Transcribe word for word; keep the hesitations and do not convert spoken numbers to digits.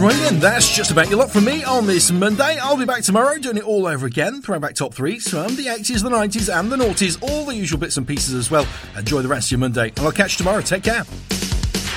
Right then, that's just about your lot from me on this Monday. I'll be back tomorrow doing it all over again, throwing back top threes from the eighties, the nineties and the noughties, all the usual bits and pieces as well. Enjoy the rest of your Monday, and I'll catch you tomorrow. Take care.